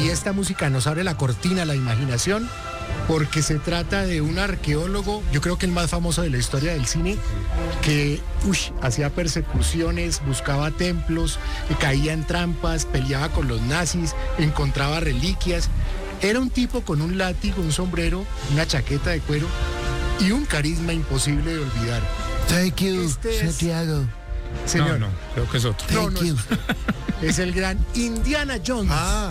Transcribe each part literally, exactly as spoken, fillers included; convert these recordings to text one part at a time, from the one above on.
Y esta música nos abre la cortina a la imaginación porque se trata de un arqueólogo, yo creo que el más famoso de la historia del cine, que uy, hacía persecuciones, buscaba templos, caía en trampas, peleaba con los nazis, encontraba reliquias. Era un tipo con un látigo, un sombrero, una chaqueta de cuero y un carisma imposible de olvidar. Thank you, Este es- Santiago. Señor, No, no, creo que es otro. no, Thank no you. es, es el gran Indiana Jones. Ah,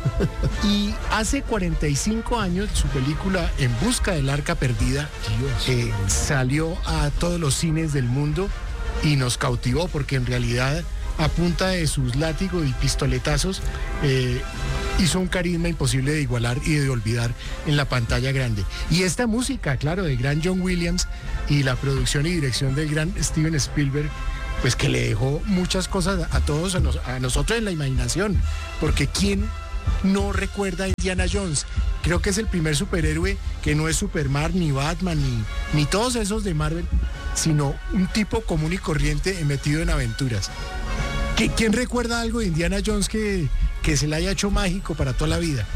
Y hace cuarenta y cinco años su película En busca del arca perdida eh, salió a todos los cines del mundo y nos cautivó porque en realidad a punta de sus látigos y pistoletazos eh, hizo un carisma imposible de igualar y de olvidar en la pantalla grande. Y esta música, claro, del gran John Williams y la producción y dirección del gran Steven Spielberg, pues que le dejó muchas cosas a todos, a, nos- a nosotros en la imaginación, porque ¿quién no recuerda a Indiana Jones? Creo que es el primer superhéroe que no es Superman, ni Batman, ni, ni todos esos de Marvel, sino un tipo común y corriente metido en aventuras. ¿Qui- ¿Quién recuerda algo de Indiana Jones que, que se le haya hecho mágico para toda la vida?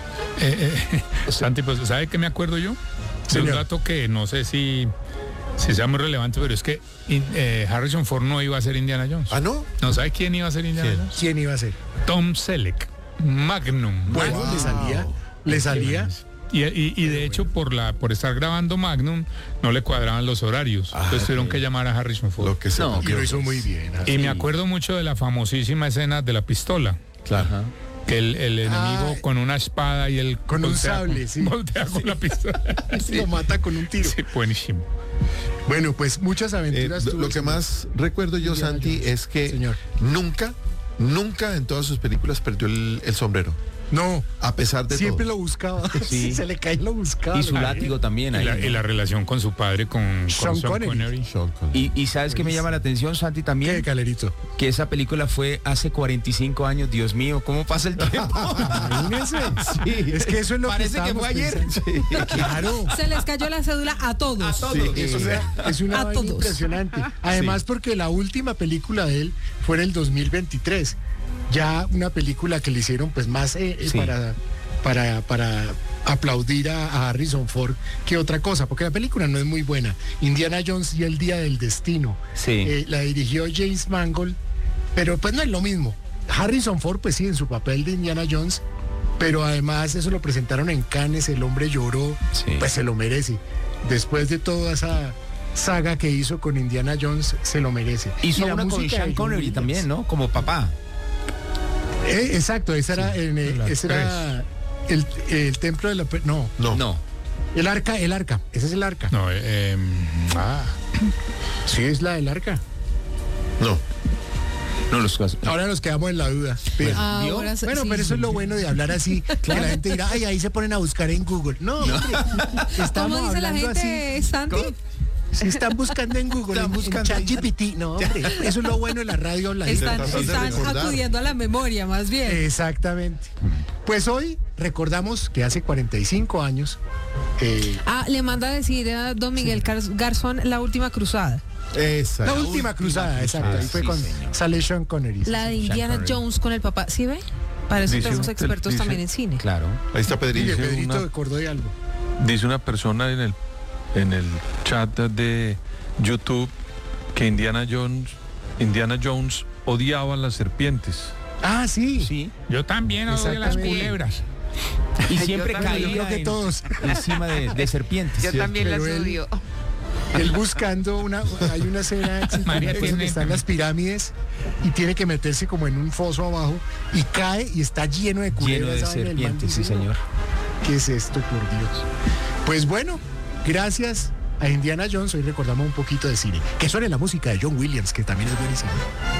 Eh, eh, Santi, pues, ¿sabe qué me acuerdo yo? De un Señor. dato que no sé si, si sea muy relevante, pero es que in- eh, Harrison Ford no iba a ser Indiana Jones. ¿ah, no? ¿No sabe quién iba a ser Indiana ¿Quién? Jones? ¿Quién iba a ser? Tom Selleck, Magnum. Bueno, Wow. le salía, le salía. Y, y- y de hecho, por la por estar grabando Magnum, no le cuadraban los horarios. Ah, Entonces tuvieron sí. que llamar a Harrison Ford. Lo que se No, Y lo hizo muy bien. Y me acuerdo mucho de la famosísima escena de la pistola. Claro. Que el, el enemigo Ah, con una espada y el con un sable, sí. voltea con la pistola. Lo mata con un tiro. Sí, buenísimo. Bueno, pues muchas Eh, aventuras. lo tuvo lo el que señor. más recuerdo yo, Indiana Santi, Jones. es que Señor. nunca, nunca en todas sus películas perdió el, el sombrero. No, A pesar de siempre todo. lo buscaba. Sí. Si se le cae, lo buscaba. Y su Lo- látigo también Y ahí. la, y la relación con su padre, con, con Sean Sean Connery. Connery. Sean Connery. Y, y ¿sabes qué me llama la atención, Santi, ¿Qué, también? Calerito? Que esa película fue hace cuarenta y cinco años. Dios mío, ¿cómo pasa el tiempo? Imagínense. Es que eso es lo Parece que que estábamos fue ayer. pensando. Claro. Se les cayó la cédula a todos. todos. Es una, es una A vaina todos. impresionante. Además, porque la última película de él fue en el dos mil veintitrés. Ya una película que le hicieron pues más eh, eh, Sí. para, para, para aplaudir a, a Harrison Ford que otra cosa, porque la película no es muy buena. Indiana Jones y el Día del Destino. Sí. Eh, la dirigió James Mangold, pero pues no es lo mismo. Harrison Ford, pues sí, en su papel de Indiana Jones, pero además eso lo presentaron en Cannes, el hombre lloró, Sí. pues se lo merece. Después de toda esa saga que hizo con Indiana Jones, se lo merece. Hizo Y la una con música de Sean John Connery Williams. también, ¿no? Como papá. Eh, exacto, esa era, en, eh, las ese era el, el templo de la... pe- No, No. No. el arca, el arca, ese es el arca. No, eh, eh, ah, Sí, es la del arca. No. No los casos. Ahora nos quedamos en la duda. Pero- Ahora sí, Bueno, sí, pero eso sí. es lo bueno de hablar así, que la gente dirá, ay, ahí se ponen a buscar en Google. No, hombre, estamos ¿Cómo dice la hablando gente, así. Santi? Si están buscando en Google, Están en, buscando en ChatGPT, no, hombre, eso es lo bueno de la radio online. Están, tratando de están recordar. acudiendo a la memoria, más bien. Exactamente. Pues hoy recordamos que hace cuarenta y cinco años, eh, Ah, le manda a decir a don Miguel Gar- Garzón la última cruzada. Esa. la última cruzada, exacto, ahí fue sí, con señor. sale Sean Connery. La de Sean Indiana Connery. Jones con el papá. ¿Sí ve? Para eso Dice tenemos un- expertos dice- también en cine. Claro. Ahí está Mire, Pedrito. Pedrito una- acordó de algo. Dice una persona en el, en el chat de YouTube que Indiana Jones, Indiana Jones odiaba las serpientes. Ah, sí. Sí. yo también odio las Exactamente. culebras. Y siempre Bueno, yo caía creo que en- todos. encima de, de serpientes. Yo también las pero él- odio. Él buscando una, hay una escena María que tiene- están las pirámides y tiene que meterse como en un foso abajo y cae y está lleno de culebras. Lleno de ¿saben? El man serpientes, sí, dice, "No, señor. ¿qué es esto, por Dios?". Pues bueno, gracias a Indiana Jones, hoy recordamos un poquito de cine. Que suene la música de John Williams, que también es buenísima.